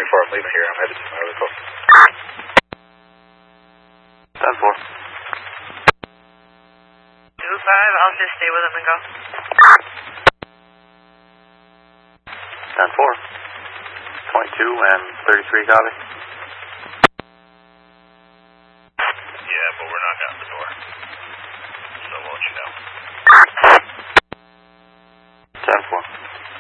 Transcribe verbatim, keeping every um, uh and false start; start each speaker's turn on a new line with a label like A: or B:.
A: twenty-four, I'm leaving here. I'm headed to my other call.
B: ten four.
C: two five, I'll just stay with him and go.
B: ten four. twenty-two and thirty-three, copy.